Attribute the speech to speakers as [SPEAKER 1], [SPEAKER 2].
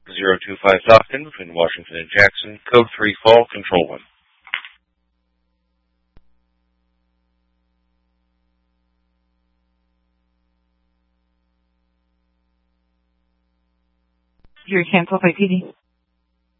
[SPEAKER 1] 025 Falcon between Washington and Jackson, code 3 fall, control 1.
[SPEAKER 2] You're canceled by PD.